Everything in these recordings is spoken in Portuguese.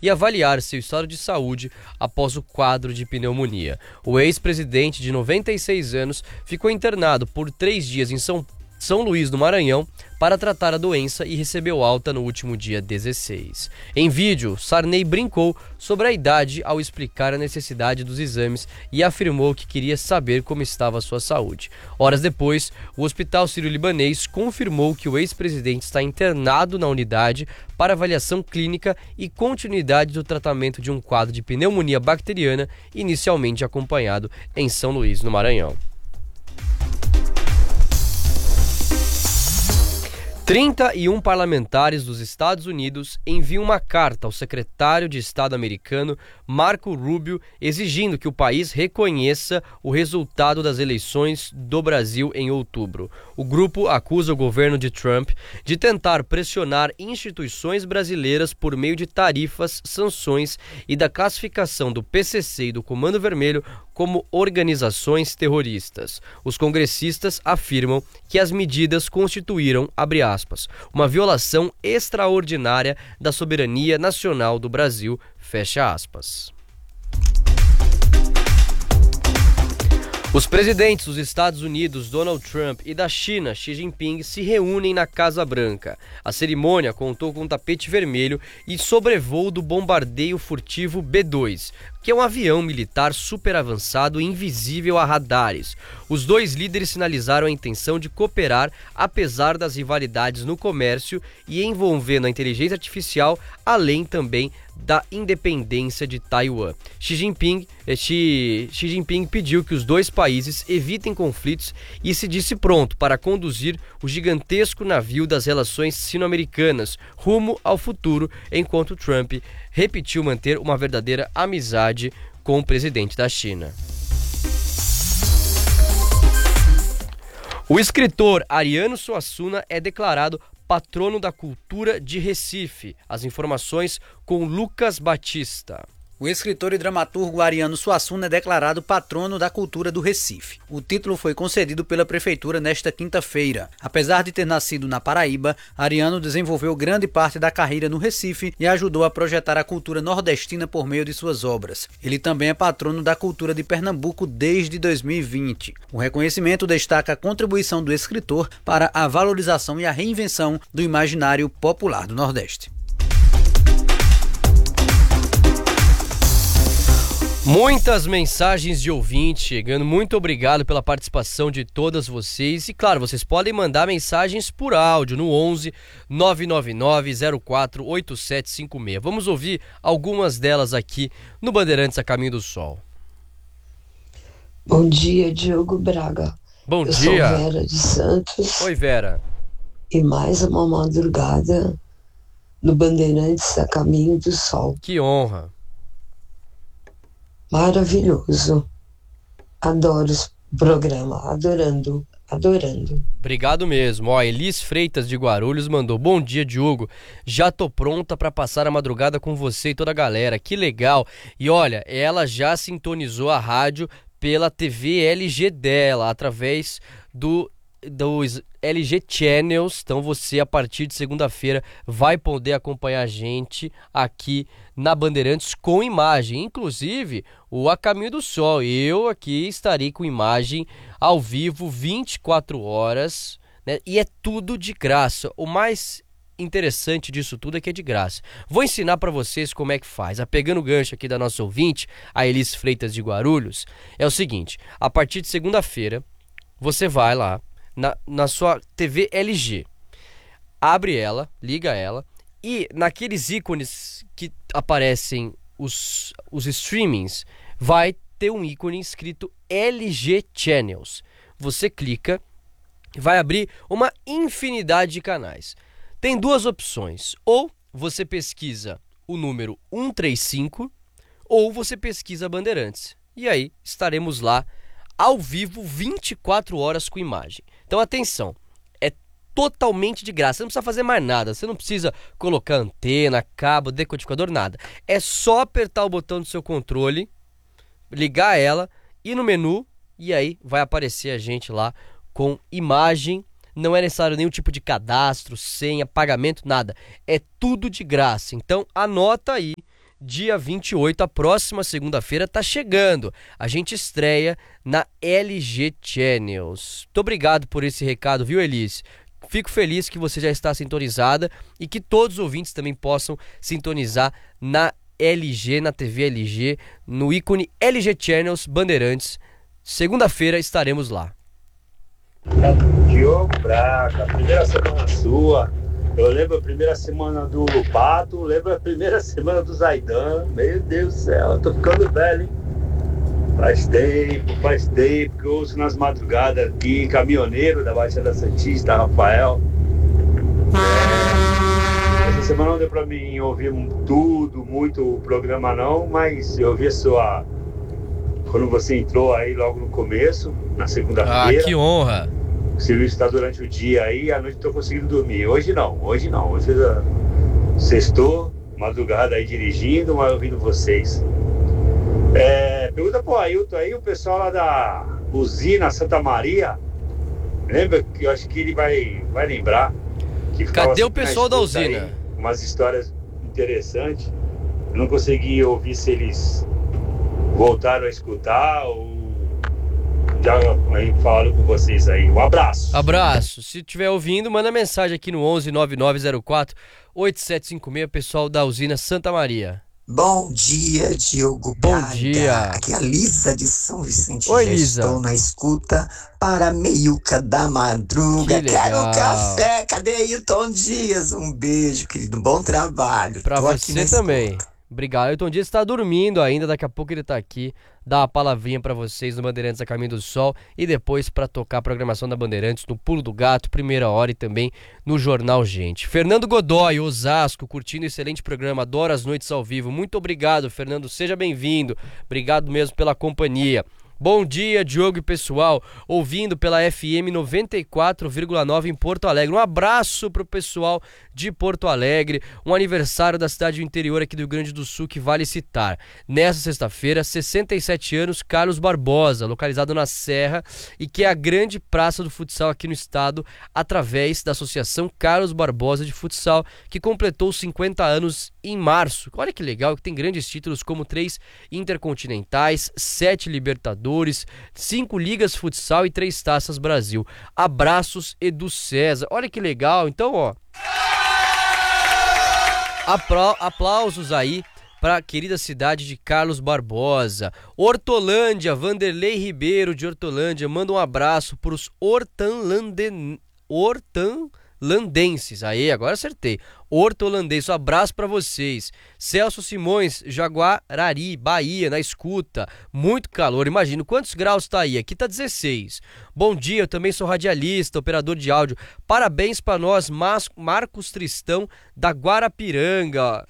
e avaliar seu estado de saúde após o quadro de pneumonia. O ex-presidente de 96 anos ficou internado por 3 dias em São Luís do Maranhão para tratar a doença e recebeu alta no último dia 16. Em vídeo, Sarney brincou sobre a idade ao explicar a necessidade dos exames e afirmou que queria saber como estava a sua saúde. Horas depois, o Hospital Sírio-Libanês confirmou que o ex-presidente está internado na unidade para avaliação clínica e continuidade do tratamento de um quadro de pneumonia bacteriana inicialmente acompanhado em São Luís, no Maranhão. 31 parlamentares dos Estados Unidos enviam uma carta ao secretário de Estado americano Marco Rubio exigindo que o país reconheça o resultado das eleições do Brasil em outubro. O grupo acusa o governo de Trump de tentar pressionar instituições brasileiras por meio de tarifas, sanções e da classificação do PCC e do Comando Vermelho como organizações terroristas. Os congressistas afirmam que as medidas constituíram, abre aspas, uma violação extraordinária da soberania nacional do Brasil, fecha aspas. Os presidentes dos Estados Unidos, Donald Trump, e da China, Xi Jinping, se reúnem na Casa Branca. A cerimônia contou com um tapete vermelho e sobrevoo do bombardeio furtivo B-2, que é um avião militar super avançado e invisível a radares. Os dois líderes sinalizaram a intenção de cooperar apesar das rivalidades no comércio e envolvendo a inteligência artificial, além também da independência de Taiwan. Xi Jinping pediu que os dois países evitem conflitos e se disse pronto para conduzir o gigantesco navio das relações sino-americanas rumo ao futuro, enquanto Trump repetiu manter uma verdadeira amizade com o presidente da China. O escritor Ariano Suassuna é declarado patrono da cultura de Recife. As informações com Lucas Batista. O escritor e dramaturgo Ariano Suassuna é declarado patrono da cultura do Recife. O título foi concedido pela prefeitura nesta quinta-feira. Apesar de ter nascido na Paraíba, Ariano desenvolveu grande parte da carreira no Recife e ajudou a projetar a cultura nordestina por meio de suas obras. Ele também é patrono da cultura de Pernambuco desde 2020. O reconhecimento destaca a contribuição do escritor para a valorização e a reinvenção do imaginário popular do Nordeste. Muitas mensagens de ouvinte chegando, muito obrigado pela participação de todas vocês. E claro, vocês podem mandar mensagens por áudio no 11 999 04 8756. Vamos ouvir algumas delas aqui no Bandeirantes a Caminho do Sol. Bom dia, Diogo Braga. Bom Eu dia. sou Vera de Santos. Oi, Vera. E mais uma madrugada no Bandeirantes a Caminho do Sol. Que honra. Maravilhoso. Adoro o programa, adorando. Obrigado mesmo. Ó, Elis Freitas de Guarulhos mandou: bom dia, Diogo. Já tô pronta para passar a madrugada com você e toda a galera. Que legal. E olha, ela já sintonizou a rádio pela TV LG dela, através dos LG Channels. Então você, a partir de segunda-feira, vai poder acompanhar a gente aqui na Bandeirantes com imagem, inclusive o A Caminho do Sol. Eu aqui estarei com imagem ao vivo 24 horas, né? E é tudo de graça. O mais interessante disso tudo é que é de graça. Vou ensinar para vocês como é que faz. Pegando o gancho aqui da nossa ouvinte, a Elis Freitas de Guarulhos, é o seguinte: a partir de segunda-feira, você vai lá na sua TV LG, abre ela, liga ela, e naqueles ícones que aparecem os streamings, vai ter um ícone escrito LG Channels. Você clica, vai abrir uma infinidade de canais. Tem duas opções: ou você pesquisa o número 135, ou você pesquisa Bandeirantes. E aí estaremos lá ao vivo 24 horas com imagem. Então atenção, é totalmente de graça, você não precisa fazer mais nada, você não precisa colocar antena, cabo, decodificador, nada. É só apertar o botão do seu controle, ligar ela, ir no menu e aí vai aparecer a gente lá com imagem. Não é necessário nenhum tipo de cadastro, senha, pagamento, nada. É tudo de graça. Então anota aí, dia 28, a próxima segunda-feira, tá chegando. A gente estreia na LG Channels. Muito obrigado por esse recado, viu, Elis? Fico feliz que você já está sintonizada e que todos os ouvintes também possam sintonizar na LG, na TV LG, no ícone LG Channels Bandeirantes. Segunda-feira estaremos lá. Diogo Braga, primeira semana sua. Eu lembro a primeira semana do Pato, lembro a primeira semana do Zaidan. Meu Deus do céu, eu tô ficando velho, hein? Faz tempo que eu ouço nas madrugadas aqui, caminhoneiro da Baixada Santista, Rafael. Essa semana não deu pra mim ouvir muito o programa não, mas eu ouvi a sua... Quando você entrou aí logo no começo, na segunda-feira. Ah, que honra! O serviço está durante o dia aí, à noite estou conseguindo dormir. Hoje não. Hoje sextou, madrugada aí dirigindo, mas ouvindo vocês. Pergunta pro Ailton aí, o pessoal lá da usina Santa Maria. Lembra que eu acho que ele vai lembrar. Que cadê o pessoal da usina? Aí, umas histórias interessantes. Eu não consegui ouvir se eles voltaram a escutar ou já aí falaram com vocês aí. Um abraço. Abraço. Se estiver ouvindo, manda mensagem aqui no 11 9904 8756, pessoal da usina Santa Maria. Bom dia, Diogo Bom Braga. dia. Aqui é a Lisa de São Vicente. Oi, já Lisa. Estou na escuta para meiuca da madruga. Que legal. Quero café. Cadê Ailton Dias? Um beijo, querido. Bom trabalho. Pra Tô aqui você na também. escuta. Obrigado. Ailton Dias está dormindo ainda, daqui a pouco ele tá aqui, dá uma palavrinha pra vocês no Bandeirantes a Caminho do Sol e depois pra tocar a programação da Bandeirantes no Pulo do Gato, primeira hora e também no Jornal Gente. Fernando Godoy, Osasco, curtindo excelente programa, adoro as noites ao vivo. Muito obrigado, Fernando, seja bem-vindo. Obrigado mesmo pela companhia. Bom dia, Diogo e pessoal, ouvindo pela FM 94,9 em Porto Alegre. Um abraço pro pessoal de Porto Alegre, um aniversário da cidade do interior aqui do Rio Grande do Sul que vale citar. Nessa sexta-feira, 67 anos, Carlos Barbosa, localizado na Serra e que é a grande praça do futsal aqui no estado, através da Associação Carlos Barbosa de Futsal, que completou 50 anos em março. Olha que legal, que tem grandes títulos como 3 intercontinentais, 7 Libertadores, 5 ligas futsal e 3 taças Brasil. Abraços, Edu César. Olha que legal. Então, ó, aplausos aí para a querida cidade de Carlos Barbosa. Hortolândia, Vanderlei Ribeiro de Hortolândia, manda um abraço para os hortanlandenses. Aí, agora acertei. Hortolandenses, um abraço pra vocês. Celso Simões, Jaguarari, Bahia, na escuta. Muito calor, imagino. Quantos graus tá aí? Aqui tá 16. Bom dia, eu também sou radialista, operador de áudio. Parabéns pra nós, Marcos Tristão, da Guarapiranga.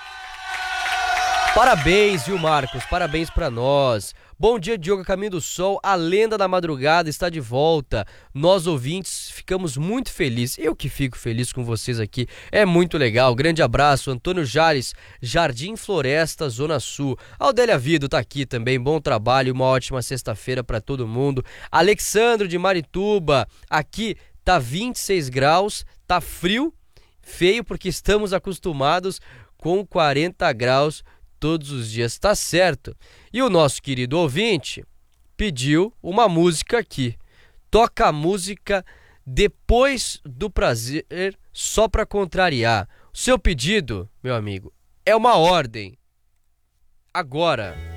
Parabéns, viu, Marcos? Parabéns pra nós. Bom dia, Diogo, Caminho do Sol. A lenda da madrugada está de volta. Nós, ouvintes, ficamos muito felizes. Eu que fico feliz com vocês aqui. É muito legal. Grande abraço. Antônio Jales, Jardim Floresta, Zona Sul. Aldélia Vido tá aqui também. Bom trabalho. Uma ótima sexta-feira pra todo mundo. Alexandro de Marituba. Aqui tá 26 graus. Tá frio. Feio porque estamos acostumados com 40 graus todos os dias, tá certo? E o nosso querido ouvinte pediu uma música aqui. Toca a música Depois do Prazer, só pra contrariar. O seu pedido, meu amigo, é uma ordem. Agora.